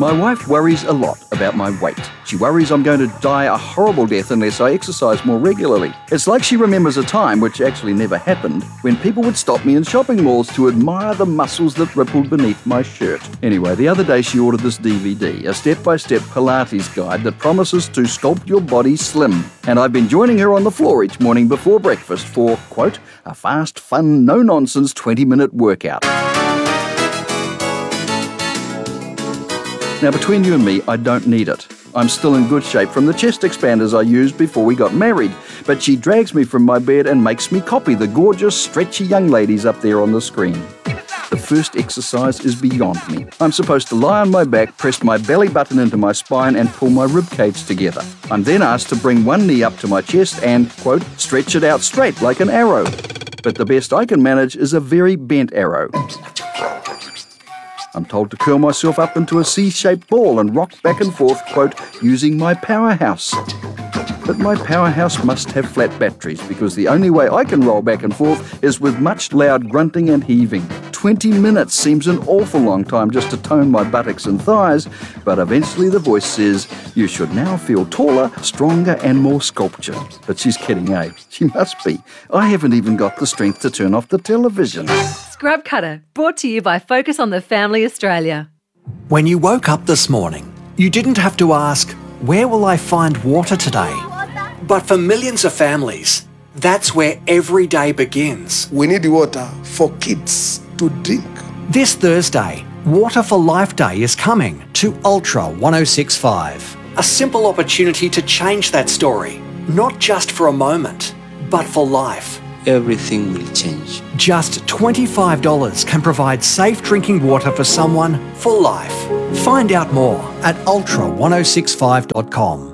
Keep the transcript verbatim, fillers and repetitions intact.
My wife worries a lot about my weight. She worries I'm going to die a horrible death unless I exercise more regularly. It's like she remembers a time, which actually never happened, when people would stop me in shopping malls to admire the muscles that rippled beneath my shirt. Anyway, the other day she ordered this D V D, a step-by-step Pilates guide that promises to sculpt your body slim. And I've been joining her on the floor each morning before breakfast for, quote, a fast, fun, no-nonsense twenty-minute workout. Now, between you and me, I don't need it. I'm still in good shape from the chest expanders I used before we got married, but she drags me from my bed and makes me copy the gorgeous, stretchy young ladies up there on the screen. The first exercise is beyond me. I'm supposed to lie on my back, press my belly button into my spine and pull my ribcage together. I'm then asked to bring one knee up to my chest and, quote, stretch it out straight like an arrow. But the best I can manage is a very bent arrow. I'm told to curl myself up into a C-shaped ball and rock back and forth, quote, using my powerhouse. But my powerhouse must have flat batteries because the only way I can roll back and forth is with much loud grunting and heaving. twenty minutes seems an awful long time just to tone my buttocks and thighs, but eventually the voice says, you should now feel taller, stronger and more sculptured. But she's kidding, eh? She must be. I haven't even got the strength to turn off the television. Scrub Cutter, brought to you by Focus on the Family Australia. When you woke up this morning, you didn't have to ask, where will I find water today? But for millions of families, that's where every day begins. We need water for kids to drink. This Thursday, Water for Life Day is coming to Ultra one oh six point five. A simple opportunity to change that story, not just for a moment, but for life. Everything will change. Just twenty-five dollars can provide safe drinking water for someone for life. Find out more at ultra one oh six five dot com.